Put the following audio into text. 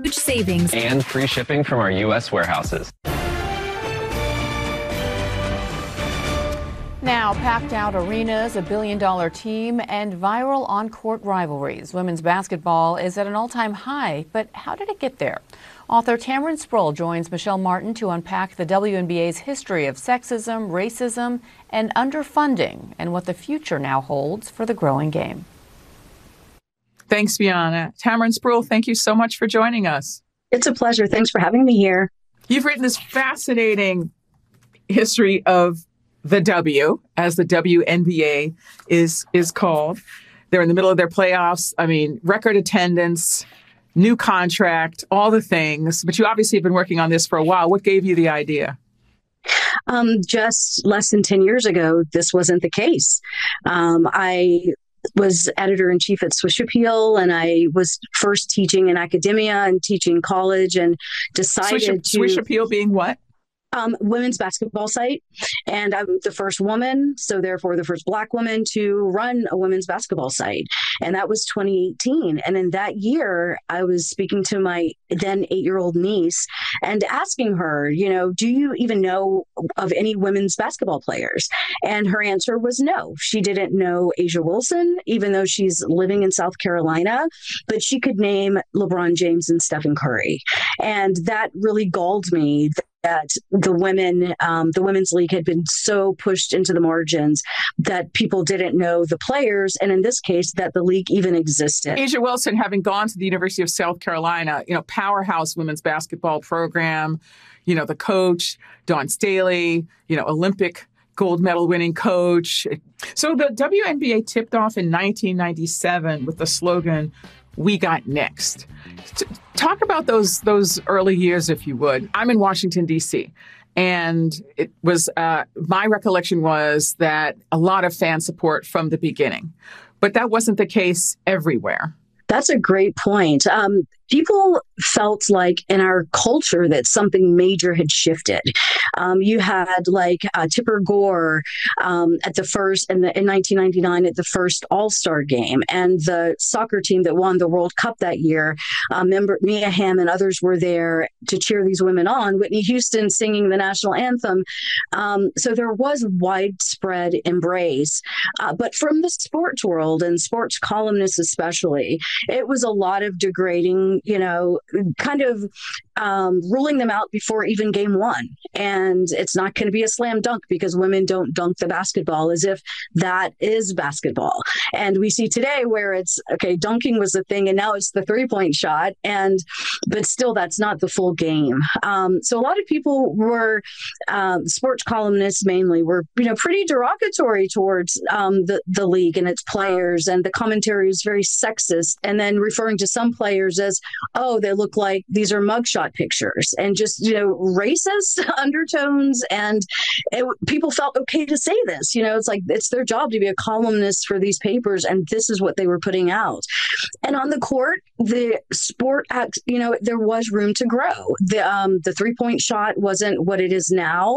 huge savings and free shipping from our U.S. warehouses. Now, packed out arenas, a billion-dollar team, and viral on-court rivalries. Women's basketball is at an all-time high, but how did it get there? Author Tamron Sproul joins Michelle Martin to unpack the WNBA's history of sexism, racism, and underfunding, and what the future now holds for the growing game. Thanks, Bianna. Tamron Sproul, thank you so much for joining us. It's a pleasure. Thanks for having me here. You've written this fascinating history of the W, as the WNBA is called. They're in the middle of their playoffs. I mean, record attendance, new contract, all the things. But you obviously have been working on this for a while. What gave you the idea? Just less than 10 years ago, this wasn't the case. I was editor-in-chief at Swish Appeal, and I was first teaching in academia and teaching college, and decided Swish Appeal being what? Women's basketball site. And I'm the first woman, so therefore the first Black woman to run a women's basketball site. And that was 2018. And in that year, I was speaking to my then 8-year-old niece and asking her, do you even know of any women's basketball players? And her answer was no. She didn't know A'ja Wilson, even though she's living in South Carolina, but she could name LeBron James and Stephen Curry. And that really galled me that the women's league had been so pushed into the margins that people didn't know the players, and in this case, that the league even existed. A'ja Wilson, having gone to the University of South Carolina, powerhouse women's basketball program, the coach, Dawn Staley, Olympic gold medal winning coach. So the WNBA tipped off in 1997 with the slogan, "We got next." Talk about those early years, if you would. I'm in Washington, D.C., and it was my recollection was that a lot of fan support from the beginning, but that wasn't the case everywhere. That's a great point. People felt like in our culture that something major had shifted. You had Tipper Gore at the first, in 1999 at the first All-Star game, and the soccer team that won the World Cup that year. Mia Hamm and others were there to cheer these women on. Whitney Houston singing the national anthem. So there was widespread embrace. But from the sports world and sports columnists especially, it was a lot of degrading, kind of ruling them out before even game one. And it's not going to be a slam dunk because women don't dunk the basketball as if that is basketball. And we see today where it's, okay, dunking was the thing and now it's the three-point shot. But still, that's not the full game. So a lot of people were, sports columnists mainly, were, pretty derogatory towards the league and its players. And the commentary was very sexist. And then referring to some players as, oh, they look like these are mugshot pictures, and just, racist undertones. And people felt okay to say this. It's like it's their job to be a columnist for these papers, and this is what they were putting out. And on the court, the sport, there was room to grow. The three-point shot wasn't what it is now.